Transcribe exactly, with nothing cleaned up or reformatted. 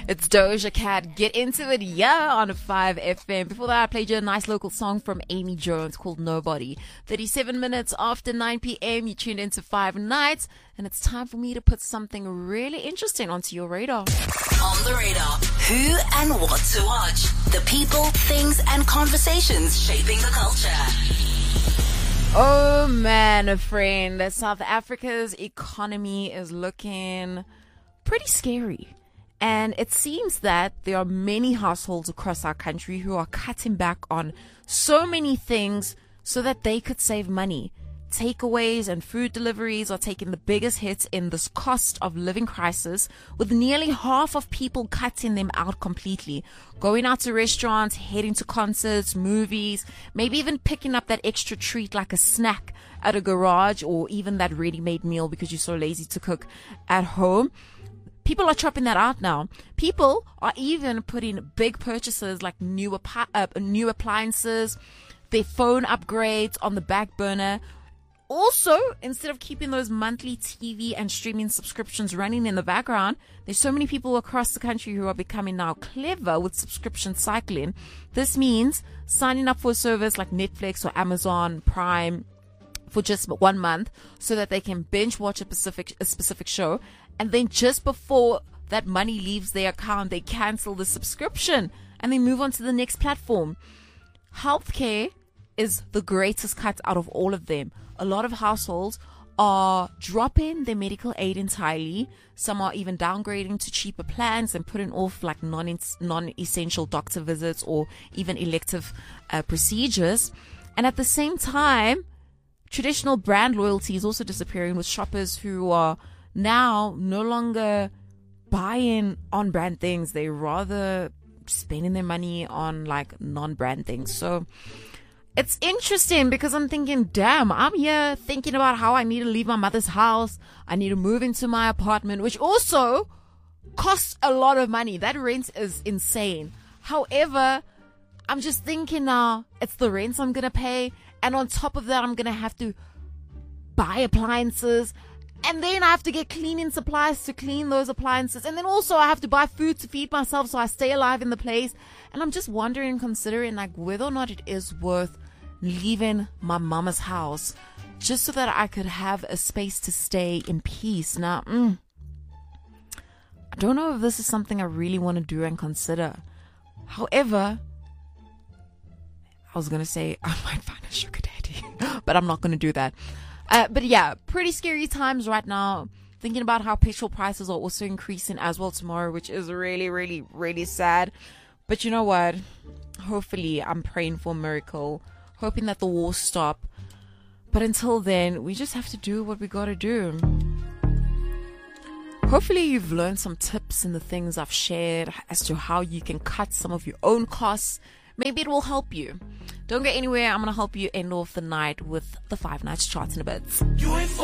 It's Doja Cat. Get into it, yeah, on five F M. Before that, I played you a nice local song from Amy Jones called Nobody. thirty-seven minutes after nine p.m., you tuned into Five Nights, and it's time for me to put something really interesting onto your radar. On the radar, who and what to watch. The people, things, and conversations shaping the culture. Oh man, friend, South Africa's economy is looking pretty scary. And it seems that there are many households across our country who are cutting back on so many things so that they could save money. Takeaways and food deliveries are taking the biggest hits in this cost of living crisis, with nearly half of people cutting them out completely. Going out to restaurants, heading to concerts, movies, maybe even picking up that extra treat like a snack at a garage, or even that ready-made meal because you're so lazy to cook at home. People are chopping that out now. People are even putting big purchases like new, uh, new appliances, their phone upgrades on the back burner. Also, instead of keeping those monthly T V and streaming subscriptions running in the background, there's so many people across the country who are becoming now clever with subscription cycling. This means signing up for a service like Netflix or Amazon Prime for just one month so that they can binge watch a specific, a specific show. And then just before that money leaves their account, they cancel the subscription and they move on to the next platform. Healthcare is the greatest cut out of all of them. A lot of households are dropping their medical aid entirely. Some are even downgrading to cheaper plans and putting off like non, non-essential doctor visits or even elective uh, procedures. And at the same time, traditional brand loyalty is also disappearing, with shoppers who are now no longer buying on brand things. They rather spending their money on like non-brand things. So it's interesting because I'm thinking, damn, I'm here thinking about how I need to leave my mother's house. I need to move into my apartment, which also costs a lot of money. That rent is insane. However, I'm just thinking now, it's the rent I'm going to pay. And on top of that, I'm going to have to buy appliances. And then I have to get cleaning supplies to clean those appliances. And then also I have to buy food to feed myself so I stay alive in the place. And I'm just wondering and considering like whether or not it is worth leaving my mama's house just so that I could have a space to stay in peace. Now, mm, I don't know if this is something I really want to do and consider. However, I was going to say I might find a sugar daddy, but I'm not going to do that. Uh, but yeah, pretty scary times right now. Thinking about how petrol prices are also increasing as well tomorrow, which is really, really, really sad. But you know what? Hopefully, I'm praying for a miracle, hoping that the war stop. But until then, we just have to do what we gotta do. Hopefully, you've learned some tips in the things I've shared as to how you can cut some of your own costs. Maybe it will help you. Don't go anywhere. I'm going to help you end off the night with the Five Nights chart in a bit.